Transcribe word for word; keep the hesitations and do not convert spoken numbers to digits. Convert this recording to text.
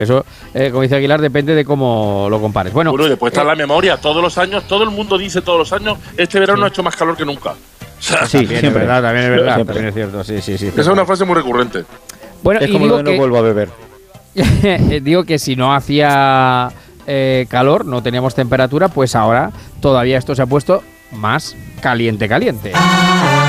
Eso, eh, como dice Aguilar, depende de cómo lo compares. Bueno, bueno y después está eh, la memoria. Todos los años, todo el mundo dice todos los años, este verano sí. ha hecho más calor que nunca. O sea, sí, también es verdad, también es verdad, Siempre. también es cierto, sí, sí, sí. esa es una frase muy recurrente. Bueno, Es y como digo lo de que, no vuelvo a beber. digo que si no hacía eh, calor, no teníamos temperatura, pues ahora todavía esto se ha puesto más caliente, caliente.